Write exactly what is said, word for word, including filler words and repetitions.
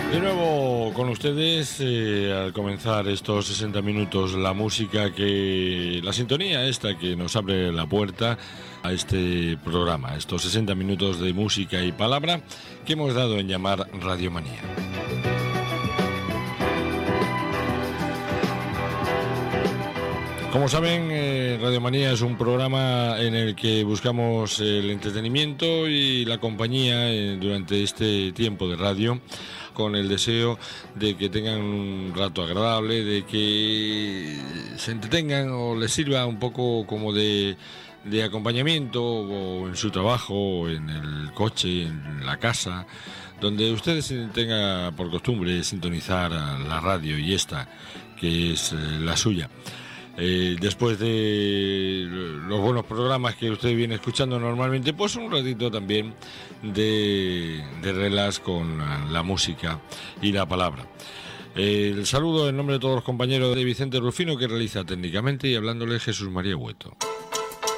De nuevo con ustedes, eh, al comenzar estos sesenta minutos, la música que, la sintonía esta que nos abre la puerta a este programa, estos sesenta minutos de música y palabra que hemos dado en llamar Radiomanía. Como saben, eh, Radiomanía es un programa en el que buscamos el entretenimiento y la compañía eh, durante este tiempo de radio, con el deseo de que tengan un rato agradable, de que se entretengan o les sirva un poco como de, de acompañamiento o en su trabajo, o en el coche, en la casa, donde ustedes tengan por costumbre sintonizar a la radio y esta, que es eh, la suya. Eh, después de los buenos programas que usted viene escuchando normalmente, pues un ratito también de, de relax con la, la música y la palabra. Eh, el saludo en nombre de todos los compañeros de Vicente Rufino, que realiza técnicamente, y hablándole Jesús María Hueto.